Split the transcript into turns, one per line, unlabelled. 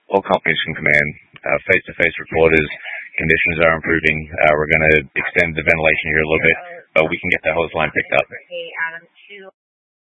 all companies can command. Face-to-face reporters, conditions are improving. We're going to extend the ventilation here a little bit, but we can get the hose line picked up.